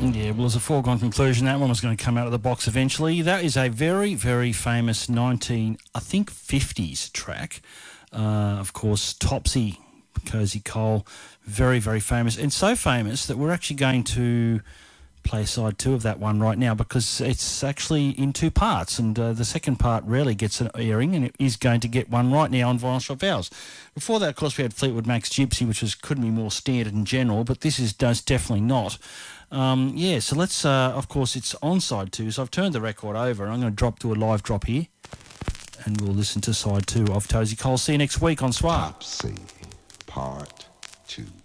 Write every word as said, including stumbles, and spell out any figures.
Yeah, well, it's a foregone conclusion. That one was going to come out of the box eventually. That is a very, very famous nineteen, I think, fifties track. Uh, of course, Topsy, Cozy Cole, very, very famous. And so famous that we're actually going to play side two of that one right now because it's actually in two parts, and uh, the second part rarely gets an airing, and it is going to get one right now on Vinyl Shop Hours. Before that, of course, we had Fleetwood Mac's Gypsy, which was couldn't be more standard in general, but this is does definitely not. Um, yeah, so let's, uh, of course, it's on side two, so I've turned the record over, and I'm going to drop to a live drop here, and we'll listen to side two of Tozy Cole. See you next week on Swar. Topsy, part two.